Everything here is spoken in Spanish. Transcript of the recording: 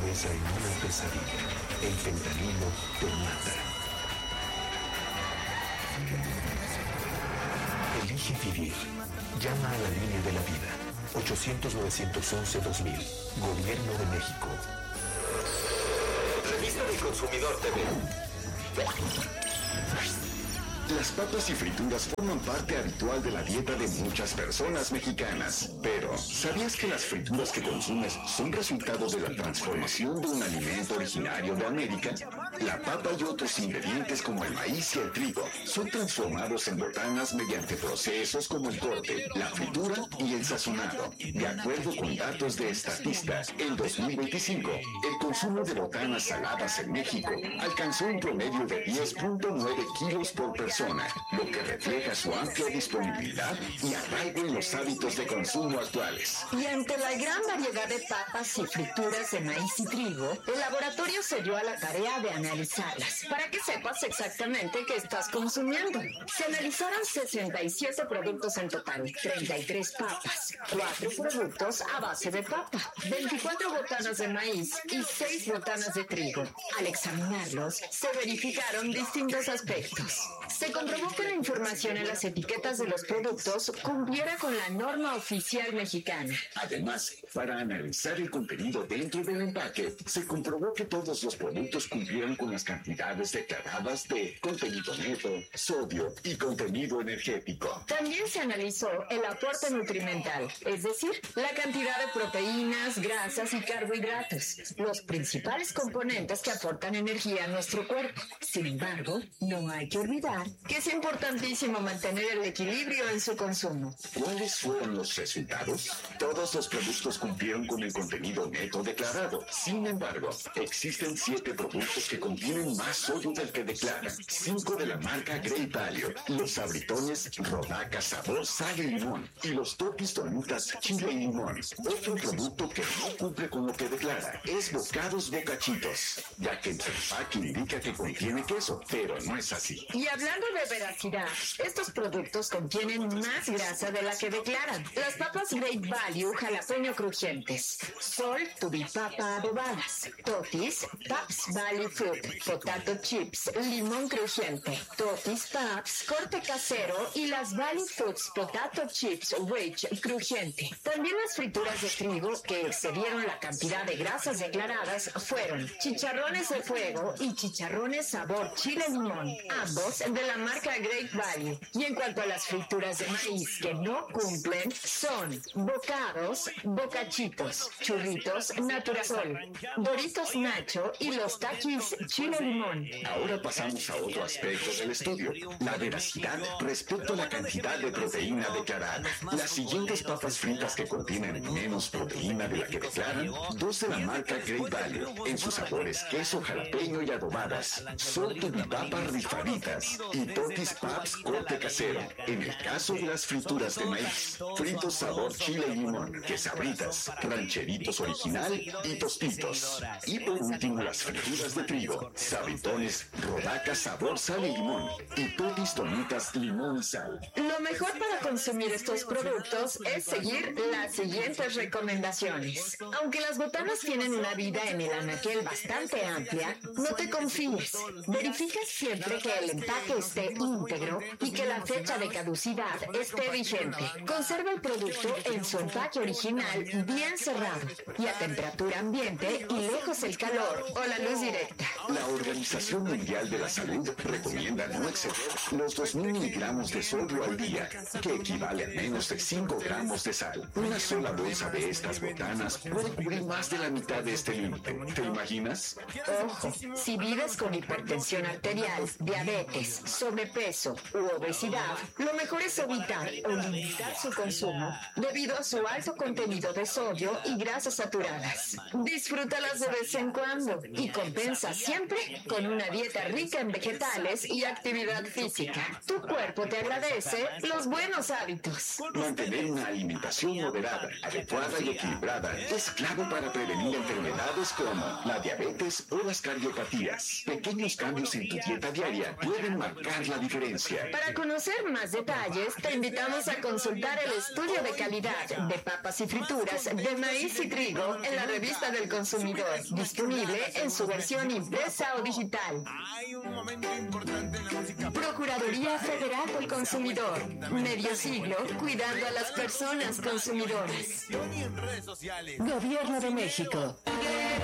cabeza en una pesadilla. El fentanilo te mata. Elige vivir. Llama a la línea de la vida. 800-911-2000. Gobierno de México. Revista del Consumidor TV. Las papas y frituras forman parte habitual de la dieta de muchas personas mexicanas. Pero, ¿sabías que las frituras que consumes son resultado de la transformación de un alimento originario de América? La papa y otros ingredientes como el maíz y el trigo son transformados en botanas mediante procesos como el corte, la fritura y el sazonado. De acuerdo con datos de Statista, en 2025, el consumo de botanas saladas en México alcanzó un promedio de 10.9 kilos por persona, lo que refleja su amplia disponibilidad y arraigo en los hábitos de consumo actuales. Y ante la gran variedad de papas y frituras de maíz y trigo, el laboratorio se dio a la tarea de analizarlas, para que sepas exactamente qué estás consumiendo. Se analizaron 67 productos en total, 33 papas, 4 productos a base de papa, 24 botanas de maíz y 6 botanas de trigo. Al examinarlos, se verificaron distintos aspectos. Se comprobó que la información en las etiquetas de los productos cumpliera con la norma oficial mexicana. Además, para analizar el contenido dentro del empaque, se comprobó que todos los productos cumplieron con las cantidades declaradas de contenido neto, sodio y contenido energético. También se analizó el aporte nutrimental, es decir, la cantidad de proteínas, grasas y carbohidratos, los principales componentes que aportan energía a nuestro cuerpo. Sin embargo, no hay que olvidar que es importantísimo mantener el equilibrio en su consumo. ¿Cuáles fueron los resultados? Todos los productos cumplieron con el contenido neto declarado. Sin embargo, existen 7 productos que contienen más sodio del que declaran. 5 de la marca Great Value, los sabritones Rodaca sabor sal y limón y los Tottis Donitas chile y limón. Otro producto que no cumple con lo que declara es Bocados Bocachitos, ya que en su empaque indica que contiene queso, pero no es así. Y hablando de veracidad, estos productos contienen más grasa de la que declaran. Las papas Great Value jalapeño crujientes, Sol Tubipapa adobadas, Tottis Paps Valley Fruit, Potato Chips limón crujiente, Tottis Paps corte casero y las Valley Foods Potato Chips Rich crujiente. También las frituras de trigo que excedieron la cantidad de grasas declaradas fueron chicharrones de fuego y chicharrones sabor chile limón, ambos de la marca Great Value. Y en cuanto a las frituras de maíz que no cumplen, son bocados, bocachitos, churritos Naturasol, Doritos Nacho y los Takis chile limón. Ahora pasamos a otro aspecto del estudio, la veracidad respecto a la cantidad de proteína declarada. Las siguientes papas fritas que contienen menos proteína de la que declaran, 2 de la marca Great Value, en sus sabores queso jalapeño y adobadas, son Tubipapa rifaditas y Tottis Paps corte casero. En el caso de las frituras de maíz, fritos sabor chile y limón, quesabritas, rancheritos original y tostitos. Y por último las frituras de trigo, sabritones Rodaca sabor sal y limón y Tottis Donitas limón y sal. Lo mejor para consumir estos productos es seguir las siguientes recomendaciones. Aunque las botanas tienen una vida en el anaquel bastante amplia, no te confíes. Verifica siempre que el empaque esté íntegro y que la fecha de caducidad esté vigente. Conserva el producto en su empaque original bien cerrado y a temperatura ambiente y lejos el calor o la luz directa. La Organización Mundial de la Salud recomienda no exceder los 2.000 miligramos de sodio al día, que equivale a menos de 5 gramos de sal. Una sola bolsa de estas botanas puede cubrir más de la mitad de este límite. ¿Te imaginas? Ojo, si vives con hipertensión arterial, diabetes, sobrepeso u obesidad, lo mejor es evitar o limitar su consumo debido a su alto contenido de sodio y grasas saturadas. Disfrútalas de vez en cuando y compensa siempre con una dieta rica en vegetales y actividad física. Tu cuerpo te agradece los buenos hábitos. Mantener una alimentación moderada, adecuada y equilibrada es clave para prevenir enfermedades como la diabetes o las cardiopatías. Pequeños cambios en tu dieta diaria pueden marcar marcar la diferencia. Para conocer más detalles, te invitamos a consultar el estudio de calidad de papas y frituras de maíz y trigo en la revista del consumidor, disponible en su versión impresa o digital. Procuraduría Federal del Consumidor. Medio siglo cuidando a las personas consumidoras. Gobierno de México.